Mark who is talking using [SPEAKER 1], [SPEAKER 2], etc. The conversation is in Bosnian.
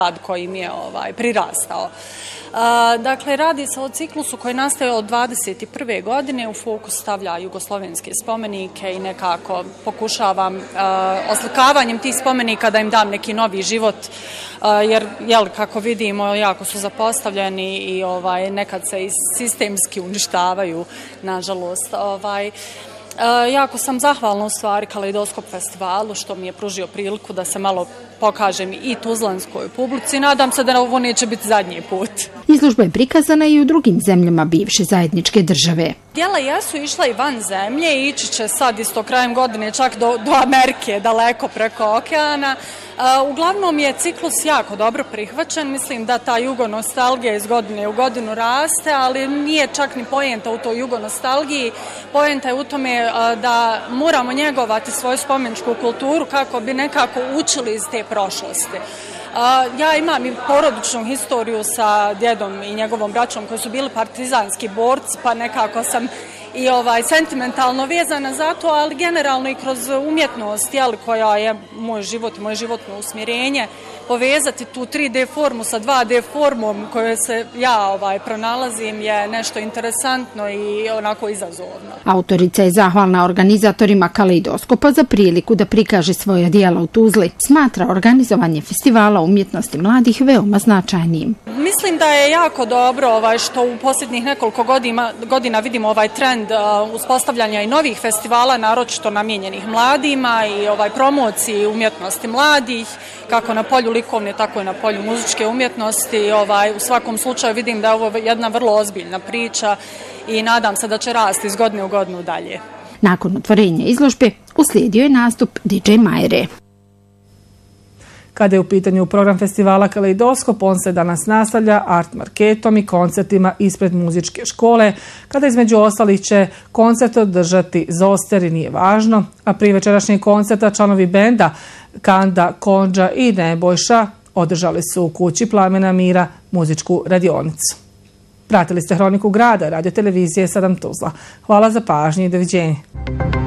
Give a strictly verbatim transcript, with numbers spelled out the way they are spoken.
[SPEAKER 1] rad koji mi je ovaj, prirastao. Dakle, radi se o ciklusu koji nastaje od dvadeset prve godine, u fokus stavlja jugoslovenske spomenike i nekako pokušavam oslikavanjem tih spomenika da im dam neki novi život, jer, jel, kako vidimo, jako su zapostavljeni i ovaj, nekad se i sistemski uništavaju, nažalost. Ovaj, E, jako sam zahvalna u stvari Kaleidoskop festivalu što mi je pružio priliku da se malo pokažem i tuzlanskoj publici. Nadam se da ovo neće biti zadnji put.
[SPEAKER 2] Izložba je prikazana i u drugim zemljama bivše zajedničke države.
[SPEAKER 1] Djela jesu išla i van zemlje i ići će sad isto krajem godine čak do, do Amerike, daleko preko okeana. Uh, uglavnom je ciklus jako dobro prihvaćen, mislim da ta jugonostalgija iz godine u godinu raste, ali nije čak ni poenta u toj jugonostalgiji. Poenta je u tome uh, da moramo njegovati svoju spomeničku kulturu kako bi nekako učili iz te prošlosti. Uh, ja imam i porodičnu historiju sa djedom i njegovom braćom koji su bili partizanski borci, pa nekako sam i ovaj sentimentalno vezana za to, ali generalno i kroz umjetnost, jel, koja je moj život i moje životno usmjerenje, povezati tu tri D formu sa dva D formom koje se ja ovaj pronalazim je nešto interesantno i onako izazovno.
[SPEAKER 2] Autorica je zahvalna organizatorima Kaleidoskopa za priliku da prikaže svoja djela u Tuzli. Smatra organizovanje festivala umjetnosti mladih veoma značajnim.
[SPEAKER 1] Mislim da je jako dobro ovaj, što u posljednjih nekoliko godina, godina vidimo ovaj trend uh, uspostavljanja i novih festivala, naročito namijenjenih mladima i ovaj promociji umjetnosti mladih, kako na polju likovne, tako i na polju muzičke umjetnosti. Ovaj, u svakom slučaju vidim da je ovo jedna vrlo ozbiljna priča i nadam se da će rasti iz godine u godinu dalje.
[SPEAKER 2] Nakon otvorenja izložbe uslijedio je nastup D J Majere.
[SPEAKER 3] Kada je u pitanju program festivala Kaleidoskop, on se danas nastavlja art marketom i koncertima ispred muzičke škole, kada između ostalih će koncert održati Zoster i Nije važno, a prije večerašnjeg koncerta članovi benda Kanda, Konđa i Nebojša održali su u kući Plamena mira muzičku radionicu. Pratili ste Hroniku grada, radio televizije Sedam Tuzla. Hvala za pažnju i doviđenje.